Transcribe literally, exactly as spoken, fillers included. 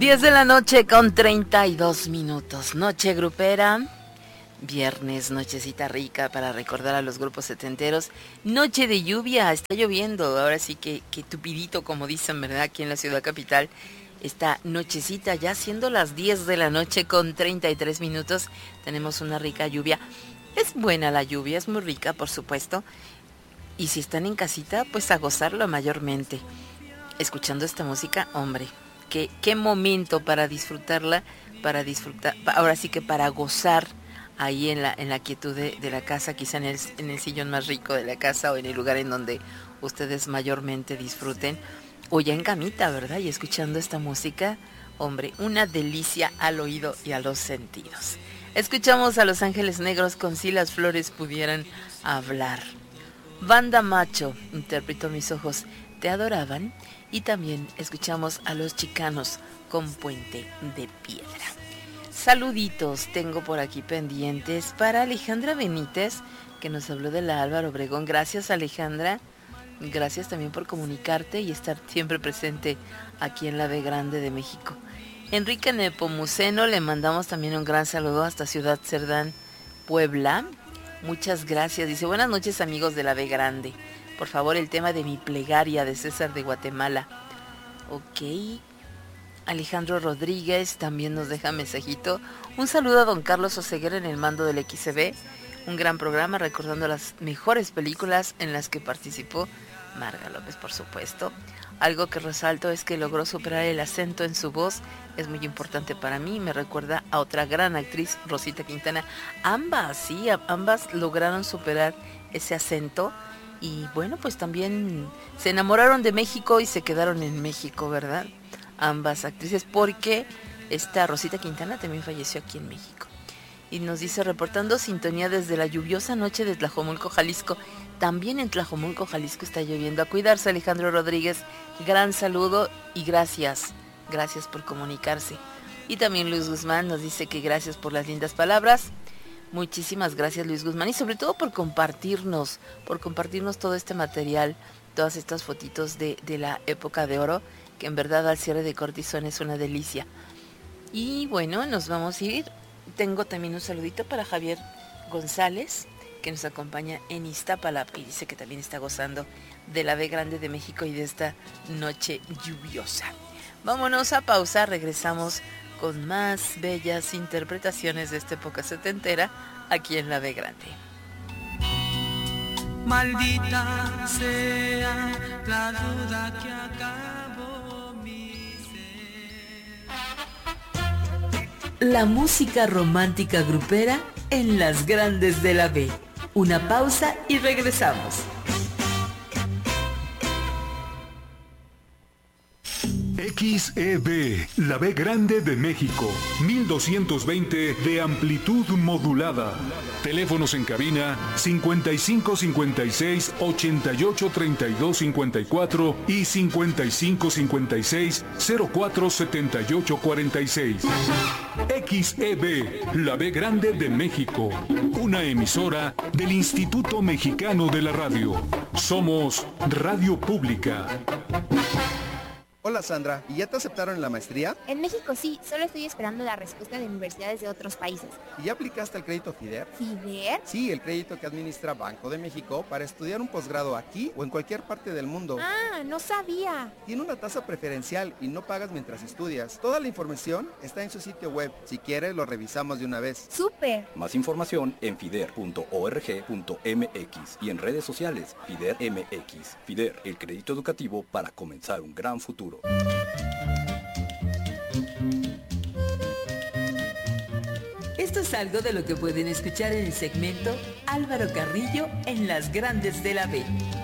diez de la noche con treinta y dos minutos. Noche grupera. Viernes, nochecita rica para recordar a los grupos setenteros. Noche de lluvia, está lloviendo. Ahora sí que, que tupidito, como dicen, ¿verdad? Aquí en la ciudad capital. Esta nochecita, ya siendo las diez de la noche con treinta y tres minutos, tenemos una rica lluvia. Es buena la lluvia, es muy rica, por supuesto. Y si están en casita, pues a gozarlo mayormente. Escuchando esta música, hombre, qué, qué momento para disfrutarla, para disfrutar, ahora sí que para gozar ahí en la, en la quietud de, de la casa, quizá en el, en el sillón más rico de la casa o en el lugar en donde ustedes mayormente disfruten. O ya en camita, ¿verdad? Y escuchando esta música, hombre, una delicia al oído y a los sentidos. Escuchamos a Los Ángeles Negros con Si las flores pudieran hablar. Banda Macho interpretó Mis ojos te adoraban. Y también escuchamos a Los Chicanos con Puente de Piedra. Saluditos tengo por aquí pendientes para Alejandra Benítez, que nos habló de la Álvaro Obregón. Gracias, Alejandra. Gracias también por comunicarte y estar siempre presente aquí en la B Grande de México. Enrique Nepomuceno, le mandamos también un gran saludo hasta Ciudad Cerdán, Puebla. Muchas gracias. Dice, buenas noches amigos de la B Grande. Por favor, el tema de mi plegaria de César de Guatemala. Ok. Alejandro Rodríguez también nos deja mensajito. Un saludo a don Carlos Oseguera en el mando del X C B. Un gran programa recordando las mejores películas en las que participó Marga López, por supuesto. Algo que resalto es que logró superar el acento en su voz. Es muy importante para mí. Me recuerda a otra gran actriz, Rosita Quintana. Ambas, sí, ambas lograron superar ese acento. Y bueno, pues también se enamoraron de México y se quedaron en México, ¿verdad? Ambas actrices, porque esta Rosita Quintana también falleció aquí en México. Y nos dice, reportando sintonía desde la lluviosa noche de Tlajomulco, Jalisco. También en Tlajomulco, Jalisco está lloviendo. A cuidarse, Alejandro Rodríguez. Gran saludo y gracias. Gracias por comunicarse. Y también Luis Guzmán nos dice que gracias por las lindas palabras. Muchísimas gracias, Luis Guzmán. Y sobre todo por compartirnos, por compartirnos todo este material, todas estas fotitos de, de la época de oro, que en verdad al cierre de Cortisone es una delicia. Y bueno, nos vamos a ir. Tengo también un saludito para Javier González, que nos acompaña en Iztapalapa y dice que también está gozando de la B Grande de México y de esta noche lluviosa. Vámonos a pausa, regresamos con más bellas interpretaciones de esta época setentera aquí en la B Grande. Maldita sea la duda que acabó mi ser. La música romántica grupera en las grandes de la B. Una pausa y regresamos. X E B, la B Grande de México, mil doscientos veinte de amplitud modulada. Teléfonos en cabina cincuenta y cinco cincuenta y seis ochenta y ocho treinta y dos cincuenta y cuatro y cincuenta y cinco cincuenta y seis cero cuatro setenta y ocho cuarenta y seis. X E B, la B Grande de México, una emisora del Instituto Mexicano de la Radio. Somos Radio Pública. Hola Sandra, ¿y ya te aceptaron en la maestría? En México sí, solo estoy esperando la respuesta de universidades de otros países. ¿Y ya aplicaste al crédito FIDER? ¿FIDER? Sí, el crédito que administra Banco de México para estudiar un posgrado aquí o en cualquier parte del mundo. Ah, no sabía. Tiene una tasa preferencial y no pagas mientras estudias. Toda la información está en su sitio web. Si quieres, lo revisamos de una vez. ¡Súper! Más información en fider punto org punto mx y en redes sociales FIDER M X. FIDER, el crédito educativo para comenzar un gran futuro. Esto es algo de lo que pueden escuchar en el segmento Álvaro Carrillo en las grandes de la B.